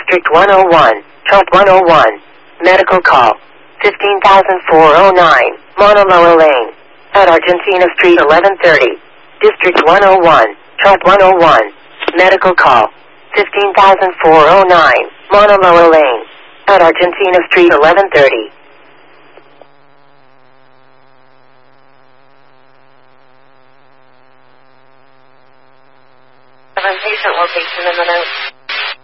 District 101, Truck 101. Medical call. 15,409, Mauna Loa Lane. At Argentina Street 1130. District 101, Truck 101. Medical call. 15,409, Mauna Loa Lane. At Argentina Street 1130. Patient location in the note.